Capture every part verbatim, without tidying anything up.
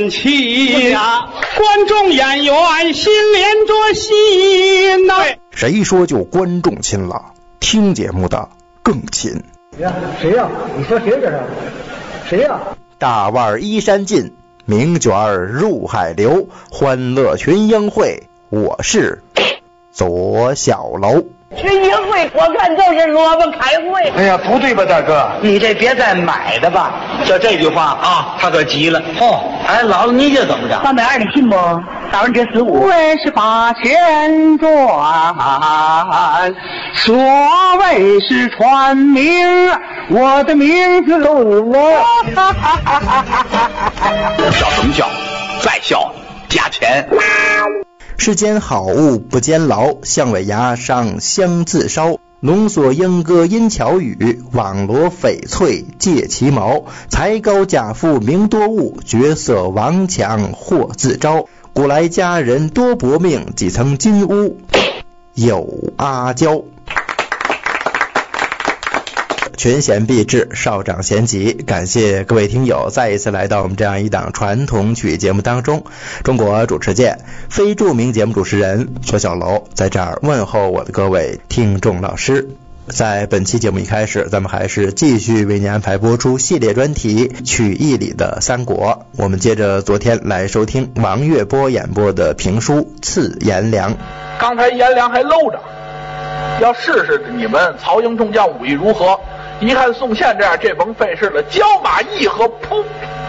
起观众演员心连着心呐、啊。 谁说就观众亲了？听节目的更亲。 呀，谁呀、啊？你说谁这是？谁呀、啊？ 大腕依山尽，名卷入海流，欢乐群英会，我是左小楼。 群英会我看就是萝卜开会。 哎呀，不对吧，大哥？你这别再买的吧。就这句话啊，他可急了。哦，哎，姥姥你这怎么着？ 三百二，你信不？打完折十五。 我是八千转，所谓是传名，我的名字我。 笑什么笑？再笑加钱。 世间好物不坚牢，象尾牙上香自烧。浓锁莺歌因巧语，网罗翡翠借其毛。才高甲富名多物，绝色王强祸自招。古来佳人多薄命，几层金屋有阿娇。群贤毕至，少长咸集，感谢各位听友再一次来到我们这样一档传统曲节目当中。中国主持界非著名节目主持人左小楼在这儿问候我的各位听众老师。在本期节目一开始，咱们还是继续为您安排播出系列专题曲艺里的三国。我们接着昨天来收听王月波演播的评书《刺颜良》。 刚才颜良还搂着，要试试你们曹营众将武艺如何。一看宋宪这样，这甭费事了，交马一合，噗，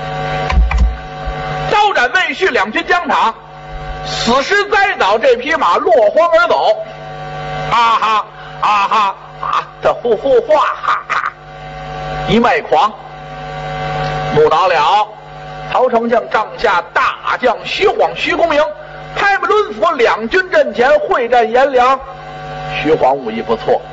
招展未续，两军疆场，死尸栽倒，这匹马落荒而走。啊哈啊哈啊！这呼呼哗哈哈，一脉狂。怒倒了，曹丞相帐下大将徐晃、徐公明拍马抡斧，两军阵前会战颜良。徐晃武艺不错。